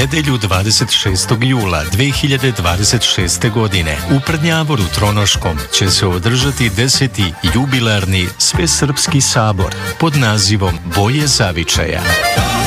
nedelju 26. jula 2026. godine u Prnjavoru Tronoškom će se održati 10. jubilarni Svesrpski sabor pod nazivom Boje zavičaja.